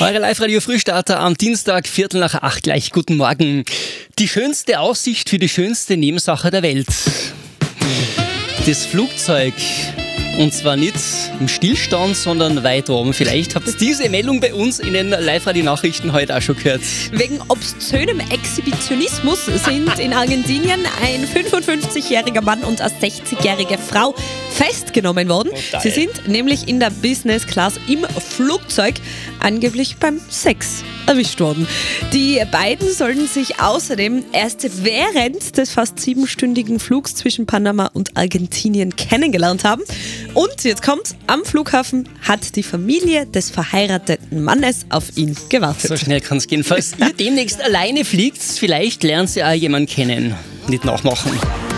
Eure Live-Radio-Frühstarter am Dienstag, 7:45 gleich. Guten Morgen. Die schönste Aussicht für die schönste Nebensache der Welt. Das Flugzeug. Und zwar nicht im Stillstand, sondern weit oben. Vielleicht habt ihr diese Meldung bei uns in den Live-Radio-Nachrichten heute auch schon gehört. Wegen obszönem Exhibitionismus sind in Argentinien ein 55-jähriger Mann und eine 60-jährige Frau festgenommen worden. Sie sind nämlich in der Business Class im Flugzeug angeblich beim Sex erwischt worden. Die beiden sollen sich außerdem erst während des fast 7-stündigen Flugs zwischen Panama und Argentinien kennengelernt haben. Und jetzt kommt's, am Flughafen hat die Familie des verheirateten Mannes auf ihn gewartet. So schnell kann es gehen. Falls ihr demnächst alleine fliegt, vielleicht lernt ihr auch jemanden kennen. Nicht nachmachen.